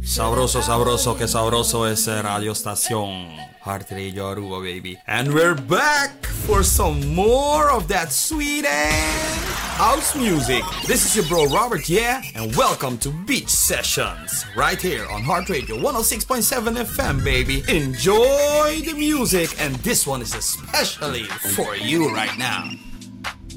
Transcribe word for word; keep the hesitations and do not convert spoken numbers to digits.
Sabroso, sabroso, que sabroso ese radio estación. Heart Radio Aruba, baby. And we're back for some more of that sweet and house music. This is your bro Robert, yeah? And welcome to Beach Sessions. Right here on Heart Radio one oh six point seven F M, baby. Enjoy the music, and this one is especially for you right now.